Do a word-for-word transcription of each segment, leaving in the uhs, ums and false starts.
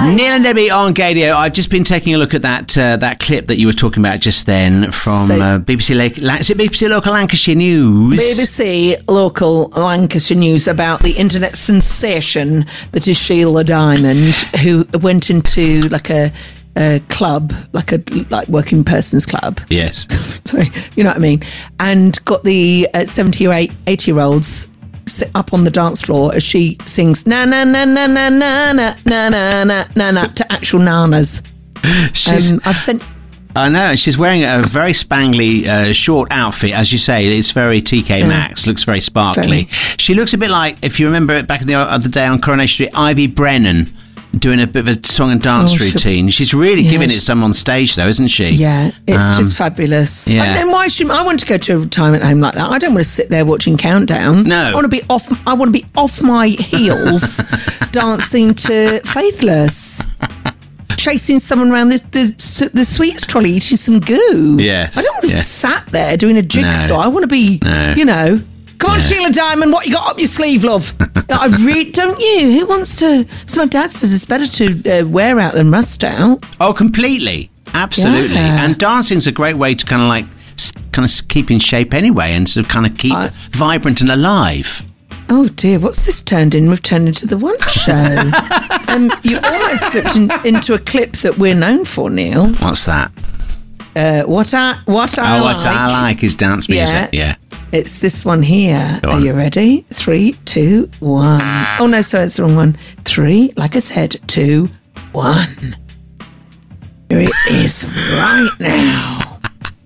Neil and Debbie on Gadio. I've just been taking a look at that uh, that clip that you were talking about just then from So- uh, B B C. Lake, is it B B C Local Lancashire News? B B C Local Lancashire News about the internet sensation that is Sheila Diamond, who went into like a, a club, like a like working person's club. Yes. Sorry, you know what I mean, and got the uh, seventy or eighty year olds sit up on the dance floor as she sings na na na na na na na na na na na na to actual nanas. She's, Um, I've sent. I know, she's wearing a very spangly uh, short outfit, as you say. It's very T K Maxx, looks very sparkly. Very. She looks a bit like, if you remember it back in the other day on Coronation Street, Ivy Brennan doing a bit of a song and dance Oh, she- routine. She's really Yeah, giving she- it some on stage, though, isn't she? Yeah, it's Um, just fabulous. yeah. And then why should I want to go to a retirement home like that? I don't want to sit there watching Countdown. No. I want to be off. I want to be off my heels, dancing to Faithless, chasing someone around the, the the sweets trolley, eating some goo. Yes, I don't want to be yeah. sat there doing a jigsaw. No. I want to be, No. you know. Come on, Sheila Diamond, what you got up your sleeve, love? I read, don't you? Who wants to? So my dad says it's better to uh, wear out than rust out. Oh, completely. Absolutely. Yeah. And dancing's a great way to kind of like, s- kind of keep in shape anyway and to kind of keep I- vibrant and alive. Oh dear, what's this turned in? We've turned into the One Show. um, you almost slipped in, into a clip that we're known for, Neil. What's that? Uh, what I what I oh, like. what I like is dance music. Yeah. It's this one here. Go Are on. you ready? Three, two, one. Oh no, sorry, it's the wrong one. Three, like I said, two, one. Here it is right now.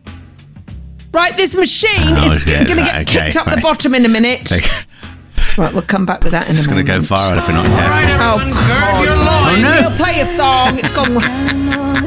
Right, this machine Oh, is shit, going to right, get okay, kicked up the right. bottom in a minute. Right, we'll come back with that in It's a going moment. to go viral if we're not careful. Oh, God. Oh, no. We'll play a song. It's gone.